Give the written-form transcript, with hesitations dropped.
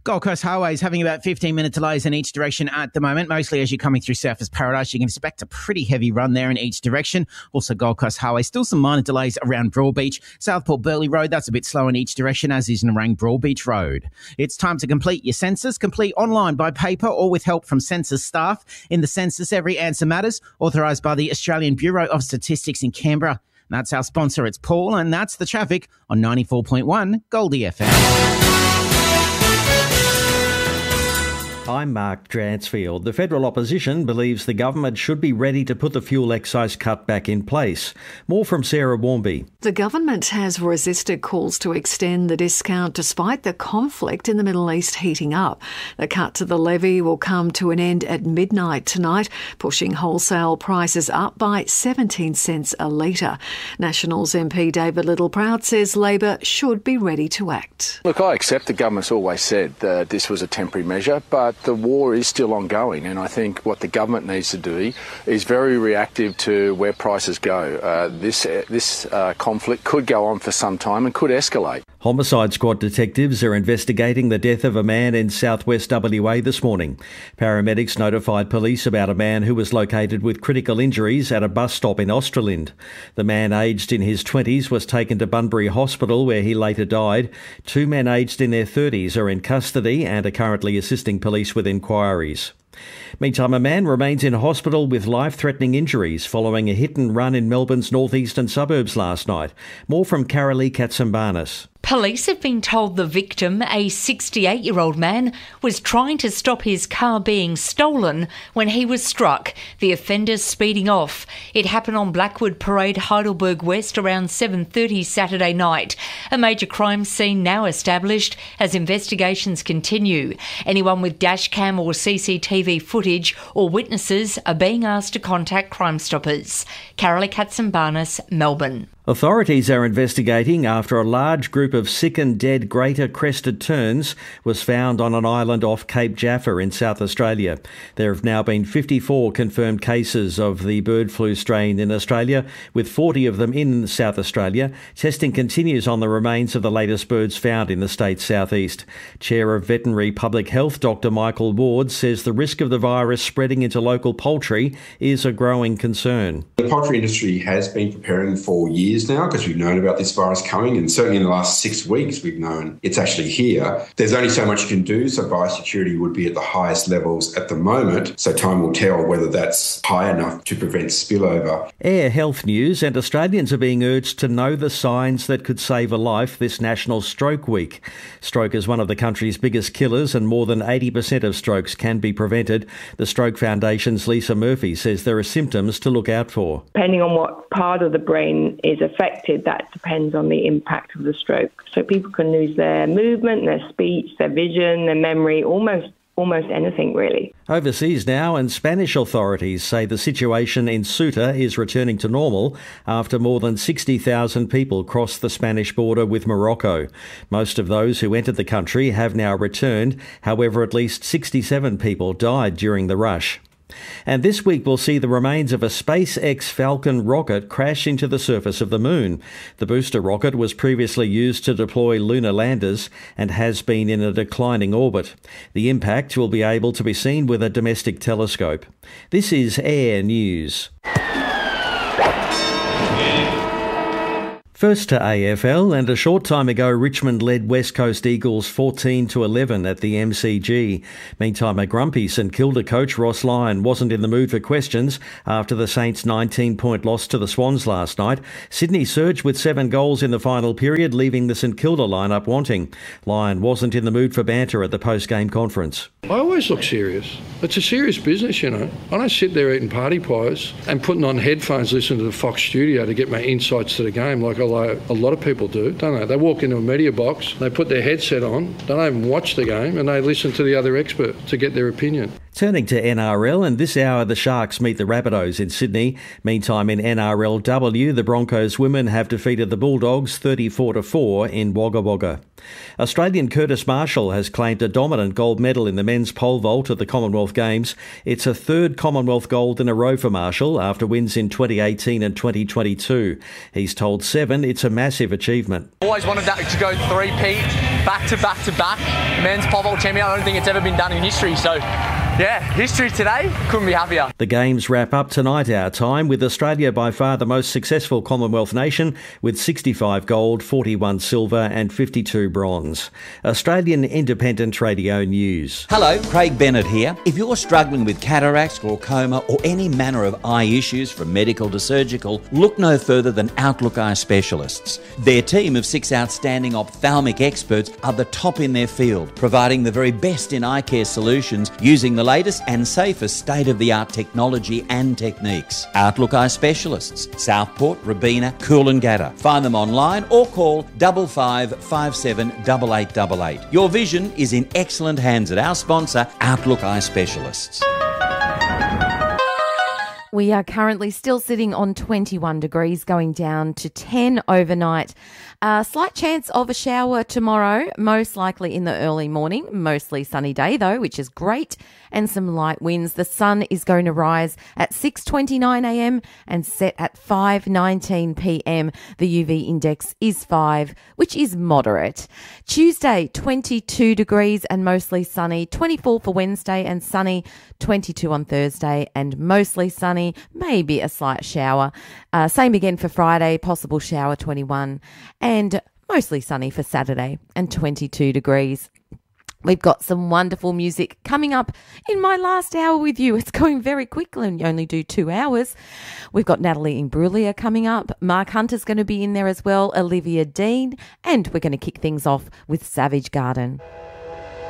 Gold Coast Highway is having about 15-minute delays in each direction at the moment. Mostly as you're coming through Surfers Paradise, you can expect a pretty heavy run there in each direction. Also, Gold Coast Highway, still some minor delays around Broadbeach. Southport Burleigh Road, that's a bit slow in each direction, as is Nerang Broadbeach Road. It's time to complete your census. Complete online by paper or with help from census staff. In the census, every answer matters. Authorised by the Australian Bureau of Statistics in Canberra. That's our sponsor, it's Paul, and that's the traffic on 94.1 Goldie FM. I'm Mark Dransfield. The federal opposition believes the government should be ready to put the fuel excise cut back in place. More from Sarah Warmby. The government has resisted calls to extend the discount despite the conflict in the Middle East heating up. The cut to the levy will come to an end at midnight tonight, pushing wholesale prices up by 17 cents a litre. Nationals MP David Littleproud says Labor should be ready to act. Look, I accept the government's always said that this was a temporary measure, but the war is still ongoing, and I think what the government needs to do is very reactive to where prices go. This conflict could go on for some time and could escalate. Homicide Squad detectives are investigating the death of a man in southwest WA this morning. Paramedics notified police about a man who was located with critical injuries at a bus stop in Australind. The man, aged in his 20s, was taken to Bunbury Hospital where he later died. Two men aged in their 30s are in custody and are currently assisting police with inquiries. Meantime, a man remains in hospital with life-threatening injuries following a hit and run in Melbourne's northeastern suburbs last night. More from Carolee Katsambanis. Police have been told the victim, a 68-year-old man, was trying to stop his car being stolen when he was struck, the offender speeding off. It happened on Blackwood Parade, Heidelberg West, around 7:30 Saturday night. A major crime scene now established as investigations continue. Anyone with dashcam or CCTV footage or witnesses are being asked to contact Crime Stoppers. Carolee Katsambanis, Melbourne. Authorities are investigating after a large group of sick and dead greater crested terns was found on an island off Cape Jaffa in South Australia. There have now been 54 confirmed cases of the bird flu strain in Australia, with 40 of them in South Australia. Testing continues on the remains of the latest birds found in the state's southeast. Chair of Veterinary Public Health, Dr Michael Ward, says the risk of the virus spreading into local poultry is a growing concern. The poultry industry has been preparing for years now because we've known about this virus coming, and certainly in the last 6 weeks we've known it's actually here. There's only so much you can do, so biosecurity would be at the highest levels at the moment, so time will tell whether that's high enough to prevent spillover. Air health news, and Australians are being urged to know the signs that could save a life this National Stroke Week. Stroke is one of the country's biggest killers, and more than 80% of strokes can be prevented. The Stroke Foundation's Lisa Murphy says there are symptoms to look out for. Depending on what part of the brain is affected, that depends on the impact of the stroke. So people can lose their movement, their speech, their vision, their memory, almost anything really. Overseas now, and Spanish authorities say the situation in Ceuta is returning to normal after more than 60,000 people crossed the Spanish border with Morocco. Most of those who entered the country have now returned. However, at least 67 people died during the rush. And this week we'll see the remains of a SpaceX Falcon rocket crash into the surface of the moon. The booster rocket was previously used to deploy lunar landers and has been in a declining orbit. The impact will be able to be seen with a domestic telescope. This is Air News. First to AFL, and a short time ago Richmond led West Coast Eagles 14-11 at the MCG. Meantime, a grumpy St Kilda coach Ross Lyon wasn't in the mood for questions after the Saints' 19-point loss to the Swans last night. Sydney surged with 7 goals in the final period, leaving the St Kilda lineup wanting. Lyon wasn't in the mood for banter at the post-game conference. I always look serious. It's a serious business, you know. I don't sit there eating party pies and putting on headphones listening to the Fox studio to get my insights to the game like a lot of people do, don't they? They walk into a media box, they put their headset on, they don't even watch the game, and they listen to the other expert to get their opinion. Turning to NRL, and this hour the Sharks meet the Rabbitohs in Sydney. Meantime, in NRLW, the Broncos women have defeated the Bulldogs 34-4 in Wagga Wagga. Australian Curtis Marshall has claimed a dominant gold medal in the men's pole vault at the Commonwealth Games. It's a third Commonwealth gold in a row for Marshall after wins in 2018 and 2022. He's told Seven it's a massive achievement. Always wanted that to go three-peat, back to back to back. Men's pole vault champion, I don't think it's ever been done in history, so yeah, history today, couldn't be happier. The Games wrap up tonight our time, with Australia by far the most successful Commonwealth nation with 65 gold, 41 silver and 52 bronze. Australian Independent Radio News. Hello, Craig Bennett here. If you're struggling with cataracts, glaucoma or any manner of eye issues from medical to surgical, look no further than Outlook Eye Specialists. Their team of 6 outstanding ophthalmic experts are the top in their field, providing the very best in eye care solutions using the latest and safest state-of-the-art technology and techniques. Outlook Eye Specialists, Southport, Robina, Coolangatta. Find them online or call 5557 8888. Your vision is in excellent hands at our sponsor, Outlook Eye Specialists. We are currently still sitting on 21 degrees, going down to 10 overnight. A slight chance of a shower tomorrow, most likely in the early morning. Mostly sunny day though, which is great, and some light winds. The sun is going to rise at 6:29 a.m. and set at 5:19 p.m. The UV index is 5, which is moderate. Tuesday, 22 degrees and mostly sunny. 24 for Wednesday and sunny. 22 on Thursday and mostly sunny. Maybe a slight shower. Same again for Friday, possible shower, 21. And mostly sunny for Saturday and 22 degrees. We've got some wonderful music coming up in my last hour with you. It's going very quickly and you only do 2 hours. We've got Natalie Imbruglia coming up. Mark Hunter's going to be in there as well, Olivia Dean, and we're going to kick things off with Savage Garden.